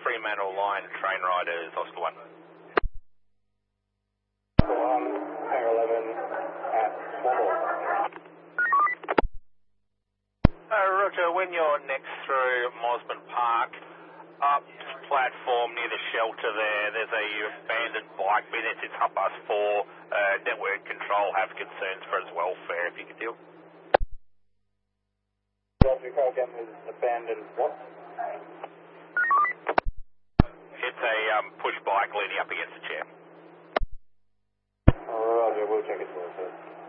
Fremantle line, train riders, Oscar 1. Hangar 11 at Swanboard. Roger, when you're next through Mosman Park, up platform near the shelter there's a abandoned bike bin. It's 4:30. Network control have concerns for its welfare, if you could deal. Roger, car again is abandoned what? It's a push bike leaning up against a chair. Roger, we'll check it for you, sir.